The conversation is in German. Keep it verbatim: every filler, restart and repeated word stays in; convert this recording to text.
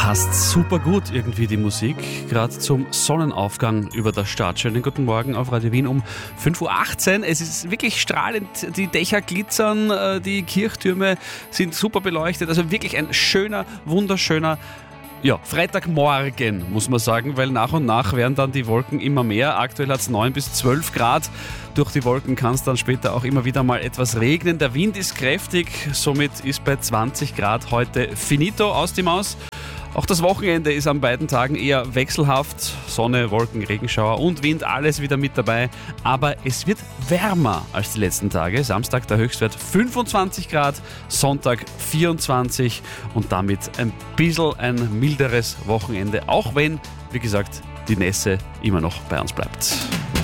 Passt super gut irgendwie die Musik, gerade zum Sonnenaufgang über der Stadt. Schönen guten Morgen auf Radio Wien um fünf Uhr achtzehn. Es ist wirklich strahlend, die Dächer glitzern, die Kirchtürme sind super beleuchtet. Also wirklich ein schöner, wunderschöner Ja, Freitagmorgen, muss man sagen, weil nach und nach werden dann die Wolken immer mehr. Aktuell hat es neun bis zwölf Grad. Durch die Wolken kann es dann später auch immer wieder mal etwas regnen. Der Wind ist kräftig, somit ist bei zwanzig Grad heute finito aus die Maus. Auch das Wochenende ist an beiden Tagen eher wechselhaft. Sonne, Wolken, Regenschauer und Wind, alles wieder mit dabei. Aber es wird wärmer als die letzten Tage. Samstag der Höchstwert fünfundzwanzig Grad, Sonntag vierundzwanzig und damit ein bisschen ein milderes Wochenende. Auch wenn, wie gesagt, die Nässe immer noch bei uns bleibt.